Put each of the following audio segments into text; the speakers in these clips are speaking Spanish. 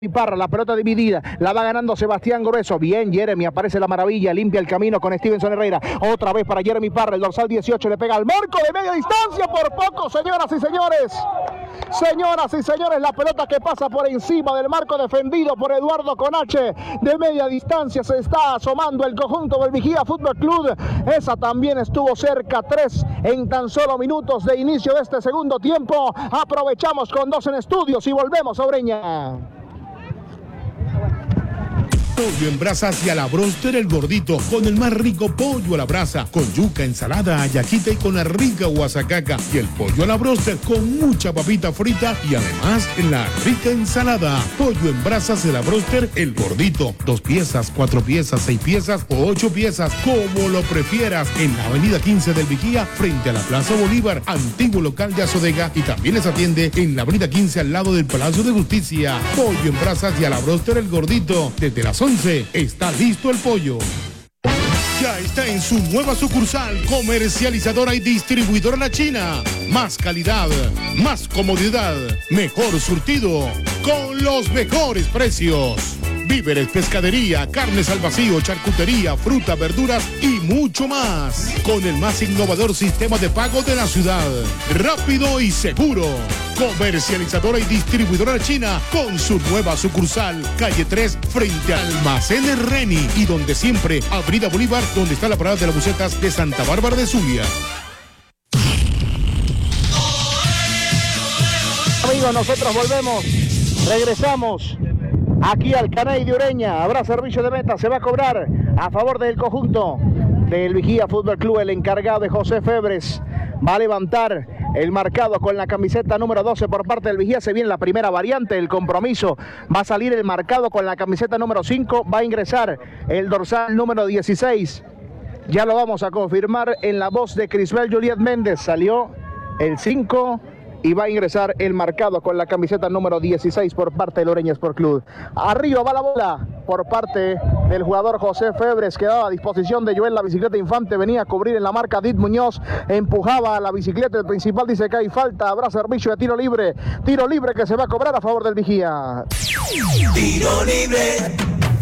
Parra, la pelota dividida, la va ganando Sebastián Grueso, bien Jeremy, aparece la maravilla, limpia el camino con Stevenson Herrera, otra vez para Jeremy Parra, el dorsal 18 le pega al marco de media distancia, por poco, señoras y señores, la pelota que pasa por encima del marco defendido por Eduardo Conache, de media distancia se está asomando el conjunto del Vigía Fútbol Club, esa también estuvo cerca, 3 en tan solo minutos de inicio de este segundo tiempo, aprovechamos con 2 en estudios y volvemos a Ureña. Pollo en brasas y a la bróster El Gordito, con el más rico pollo a la brasa, con yuca, ensalada, ayaquita y con la rica guasacaca, y el pollo a la bróster con mucha papita frita y además la rica ensalada. Pollo en brasas y a la bróster El Gordito, 2 piezas, 4 piezas, 6 piezas o 8 piezas, como lo prefieras, en la avenida 15 del Vigía, frente a la Plaza Bolívar, antiguo local de Azodega, y también les atiende en la avenida 15 al lado del Palacio de Justicia. Pollo en brasas y a la bróster El Gordito, desde las 11 está listo el pollo. Ya está en su nueva sucursal, comercializadora y distribuidora La China. Más calidad, más comodidad, mejor surtido, con los mejores precios. Víveres, pescadería, carnes al vacío, charcutería, fruta, verduras y mucho más. Con el más innovador sistema de pago de la ciudad. Rápido y seguro. Comercializadora y distribuidora China con su nueva sucursal, calle 3, frente al Almacén Reni. Y donde siempre, avenida Bolívar, donde está la parada de las busetas de Santa Bárbara de Zulia. Amigos, nosotros volvemos, regresamos aquí al Caney de Ureña. Habrá servicio de meta, se va a cobrar a favor del conjunto del Vigía Fútbol Club. El encargado de José Febres va a levantar el marcado con la camiseta número 12 por parte del Vigía. Se viene la primera variante del compromiso. Va a salir el marcado con la camiseta número 5. Va a ingresar el dorsal número 16. Ya lo vamos a confirmar en la voz de Crisbel Juliet Méndez. Salió el 5 y va a ingresar el marcado con la camiseta número 16 por parte del Ureña Sport Club. Arriba va la bola por parte del jugador José Febres, que daba a disposición de Joel la bicicleta Infante, venía a cubrir en la marca Dit Muñoz, empujaba a la bicicleta, el principal dice que hay falta, habrá servicio de tiro libre que se va a cobrar a favor del Vigía. Tiro libre.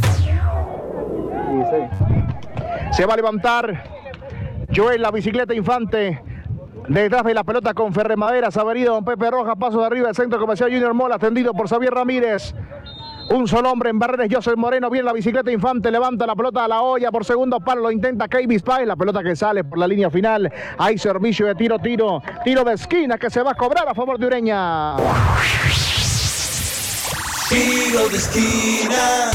Se va a levantar Joel la bicicleta Infante, detrás de la pelota con Ferremadera, Saberida, don Pepe Rojas, paso de arriba del centro comercial Junior Mall, atendido por Xavier Ramírez. Un solo hombre en barreras, Joseph Moreno, bien la bicicleta Infante, levanta la pelota a la olla, por segundo palo lo intenta Keivis Páez, la pelota que sale por la línea final, hay servicio de tiro de esquina que se va a cobrar a favor de Ureña. Tiro de esquina.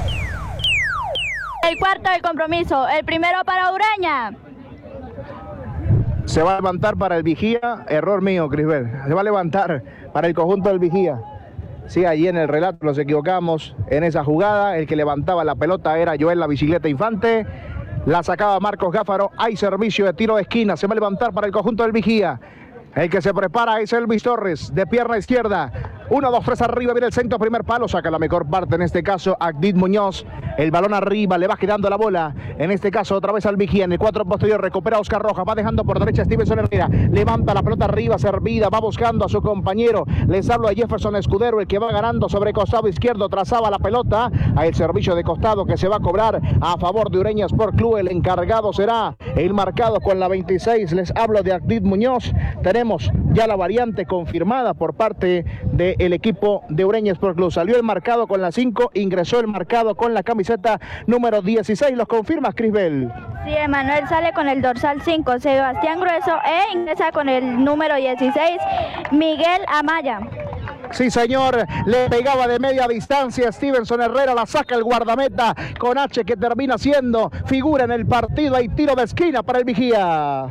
El cuarto del compromiso, el primero para Ureña. Se va a levantar para el Vigía, error mío, Crisbel, se va a levantar para el conjunto del Vigía. Sí, allí en el relato nos equivocamos en esa jugada, el que levantaba la pelota era Joel la bicicleta Infante, la sacaba Marcos Gáfaro, hay servicio de tiro de esquina, se va a levantar para el conjunto del Vigía. El que se prepara es Elvis Torres, de pierna izquierda. 1, 2, 3 arriba, viene el centro, primer palo, saca la mejor parte, en este caso Agdit Muñoz. El balón arriba, le va quedando la bola. En este caso otra vez al Vigía, en el 4 posterior, recupera Oscar Rojas, va dejando por derecha Stevenson Herrera. Levanta la pelota arriba, servida, va buscando a su compañero. Les hablo a Jefferson Escudero, el que va ganando sobre costado izquierdo, trazaba la pelota. A el servicio de costado que se va a cobrar a favor de Ureña Sport Club. El encargado será el marcado con la 26. Les hablo de Agdit Muñoz. Tenemos ya la variante confirmada por parte del equipo de Ureña Sport Club. Salió el marcado con la 5, ingresó el marcado con la camiseta número 16. ¿Los confirmas, Crisbel? Sí, Emanuel sale con el dorsal 5, Sebastián Grueso, e ingresa con el número 16, Miguel Amaya. Sí, señor, le pegaba de media distancia Stevenson Herrera, la saca el guardameta con H, que termina siendo figura en el partido. Hay tiro de esquina para el Vigía.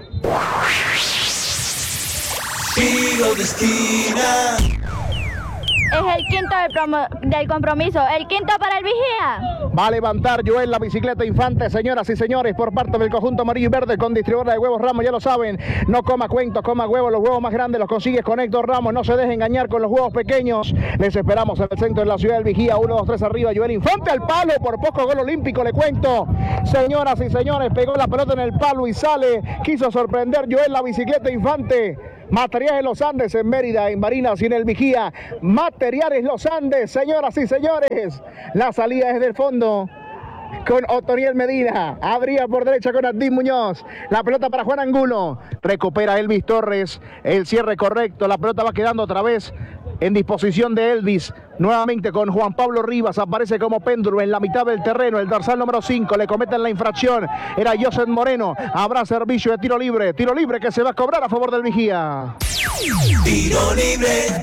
Tiro de esquina. Es el quinto del compromiso, el quinto para el Vigía. Va a levantar Joel la bicicleta Infante, señoras y señores, por parte del conjunto amarillo y verde con distribuidora de huevos Ramos, ya lo saben. No coma cuentos, coma huevos. Los huevos más grandes los consigues con Héctor Ramos. No se deje engañar con los huevos pequeños. Les esperamos en el centro de la ciudad del Vigía. 1, 2, 3 arriba. Joel Infante al palo. Por poco gol olímpico, le cuento. Señoras y señores, pegó la pelota en el palo y sale. Quiso sorprender Joel la bicicleta Infante. Materiales Los Andes en Mérida, en Barinas y en el Vigía. Materiales Los Andes, señoras y señores. La salida es del fondo con Otoniel Medina. Abría por derecha con Adín Muñoz. La pelota para Juan Angulo. Recupera Elvis Torres. El cierre correcto. La pelota va quedando otra vez en disposición de Elvis. Nuevamente con Juan Pablo Rivas. Aparece como péndulo en la mitad del terreno. El dorsal número 5. Le cometen la infracción. Era Joseph Moreno. Habrá servicio de tiro libre. Tiro libre que se va a cobrar a favor del Vigía. Tiro libre.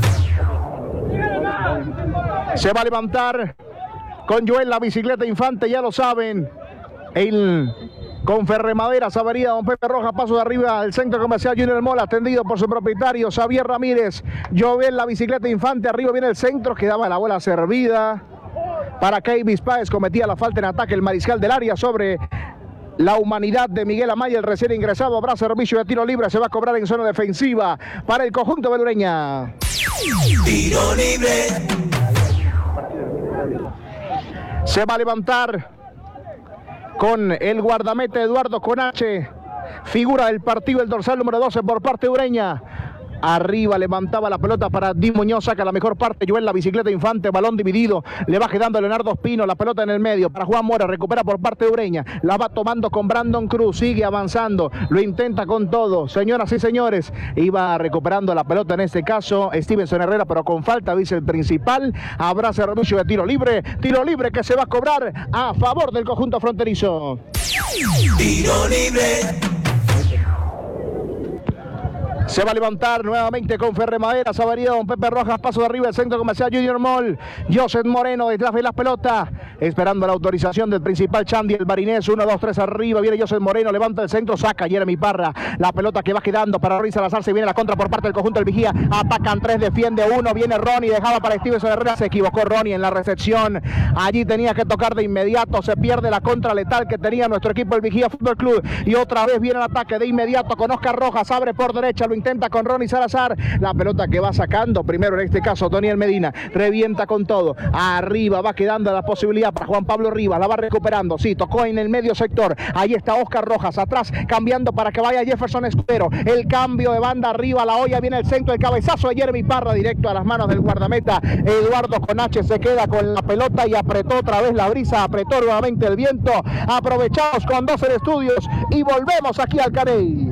Se va a levantar con Joel la bicicleta Infante. Ya lo saben. Con Ferremaderas, avería Don Pepe Rojas, paso de arriba del centro comercial Junior Mall, atendido por su propietario Xavier Ramírez. Joel la bicicleta Infante, arriba viene el centro, quedaba la bola servida para Keivis Páez, cometía la falta en ataque el mariscal del área sobre la humanidad de Miguel Amaya, el recién ingresado. Habrá servicio de tiro libre, se va a cobrar en zona defensiva para el conjunto belureña. Tiro libre. Se va a levantar con el guardameta Eduardo Conache, figura del partido, el dorsal número 12 por parte de Ureña. Arriba levantaba la pelota para Di Muñoz, saca la mejor parte Joel la bicicleta Infante, balón dividido, le va quedando Leonardo Espino, la pelota en el medio para Juan Mora, recupera por parte de Ureña, la va tomando con Brandon Cruz, sigue avanzando, lo intenta con todo, señoras y señores, iba recuperando la pelota en este caso Stevenson Herrera, pero con falta, dice el principal. Habrá servicio de tiro libre que se va a cobrar a favor del conjunto fronterizo. Tiro libre. Se va a levantar nuevamente con Ferremaderas, avería Don Pepe Rojas, paso de arriba del centro comercial Junior Mall. Joseph Moreno detrás de la pelota, esperando la autorización del principal Chandy, el barinés. 1, 2, 3 arriba, viene Joseph Moreno, levanta el centro, saca Jeremy Parra. La pelota que va quedando para Ruiz Salazar, se viene la contra por parte del conjunto del Vigía. Atacan 3, defiende 1, viene Ronnie, dejaba para Stevenson Herrera, se equivocó Ronnie en la recepción. Allí tenía que tocar de inmediato, se pierde la contra letal que tenía nuestro equipo el Vigía Fútbol Club. Y otra vez viene el ataque de inmediato con Oscar Rojas, abre por derecha, lo intenta con Ronnie Salazar, la pelota que va sacando primero en este caso Toniel Medina, revienta con todo, arriba va quedando la posibilidad para Juan Pablo Rivas, la va recuperando, sí, tocó en el medio sector, ahí está Oscar Rojas, atrás cambiando para que vaya Jefferson Escudero, el cambio de banda arriba, la olla, viene el centro, el cabezazo de Jeremy Parra directo a las manos del guardameta Eduardo Conache, se queda con la pelota y apretó otra vez la brisa, apretó nuevamente el viento. Aprovechamos con 12 estudios y volvemos aquí al Carey.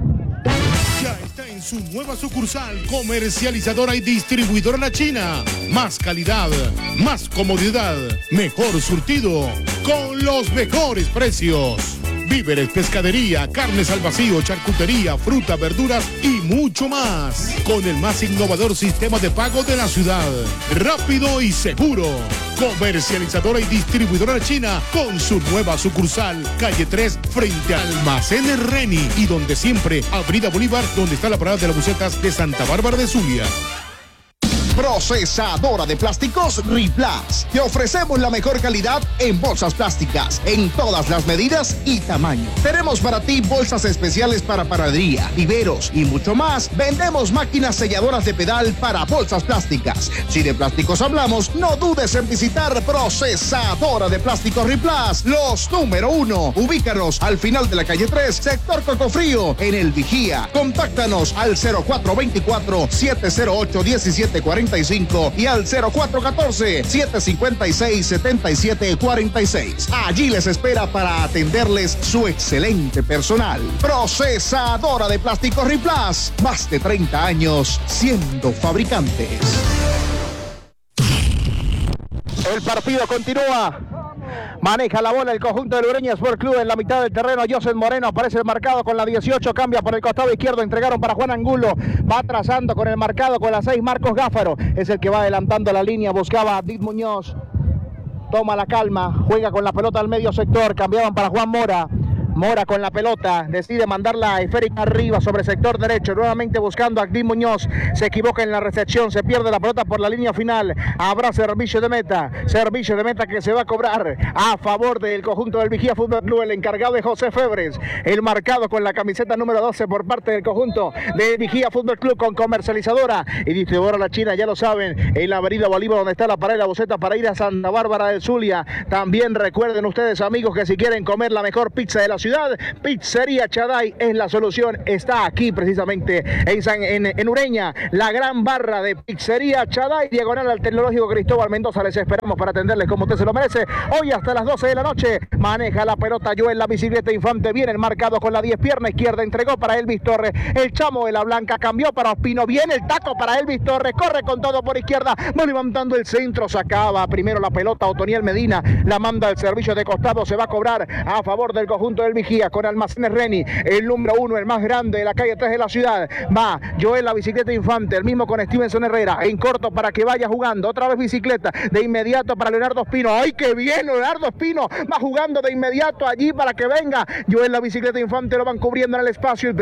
Ya está en su nueva sucursal, comercializadora y distribuidora La China. Más calidad, más comodidad, mejor surtido, con los mejores precios. Víveres, pescadería, carnes al vacío, charcutería, fruta, verduras y mucho más. Con el más innovador sistema de pago de la ciudad. Rápido y seguro. Comercializadora y distribuidora China con su nueva sucursal, calle 3, frente al Almacén Reni. Y donde siempre, Avenida Bolívar, donde está la parada de las busetas de Santa Bárbara de Zulia. Procesadora de plásticos Riplas. Te ofrecemos la mejor calidad en bolsas plásticas, en todas las medidas y tamaños. Tenemos para ti bolsas especiales para panadería, viveros y mucho más. Vendemos máquinas selladoras de pedal para bolsas plásticas. Si de plásticos hablamos, no dudes en visitar Procesadora de Plásticos Riplas, los número 1. Ubícanos al final de la calle 3, sector Cocofrío, en el Vigía. Contáctanos al 0424-708-1740 y al 0414-756-7746. Allí les espera para atenderles su excelente personal. Procesadora de Plásticos Riplas, más de 30 años siendo fabricantes. El partido continúa. Maneja la bola el conjunto de Ureña Sport Club en la mitad del terreno. Joseph Moreno aparece el marcado con la 18, cambia por el costado izquierdo, entregaron para Juan Angulo, va trazando con el marcado con la 6 Marcos Gáfaro, es el que va adelantando la línea, buscaba a Dit Muñoz, toma la calma, juega con la pelota al medio sector, cambiaban para Juan Mora, Mora con la pelota, decide mandarla esférica arriba sobre el sector derecho, nuevamente buscando a Agdín Muñoz, se equivoca en la recepción, se pierde la pelota por la línea final, habrá servicio de meta que se va a cobrar a favor del conjunto del Vigía Fútbol Club, el encargado de José Febres, el marcado con la camiseta número 12 por parte del conjunto de Vigía Fútbol Club, con comercializadora y distribuidora La China, ya lo saben, en la avenida Bolívar, donde está la parada de la Boceta para ir a Santa Bárbara del Zulia. También recuerden ustedes, amigos, que si quieren comer la mejor pizza de la ciudad, Pizzería Chaday es la solución. Está aquí precisamente en Ureña, la gran barra de Pizzería Chaday, diagonal al Tecnológico Cristóbal Mendoza. Les esperamos para atenderles como usted se lo merece. Hoy hasta las 12 de la noche maneja la pelota Joel, la bicicleta Infante, viene el marcado con la 10, pierna izquierda, entregó para Elvis Torres, el chamo de la blanca, cambió para Ospino, viene el taco para Elvis Torres, corre con todo por izquierda, va levantando el centro, sacaba primero la pelota Otoniel Medina, la manda al servicio de costado, se va a cobrar a favor del conjunto del Vigía con Almacenes Reni, el número 1, el más grande de la calle 3 de la ciudad. Va Joel, la bicicleta Infante, el mismo con Stevenson Herrera, en corto para que vaya jugando, otra vez bicicleta, de inmediato para Leonardo Ospino. ¡Ay, qué bien! Leonardo Ospino va jugando de inmediato allí para que venga Joel, la bicicleta Infante, lo van cubriendo en el espacio, el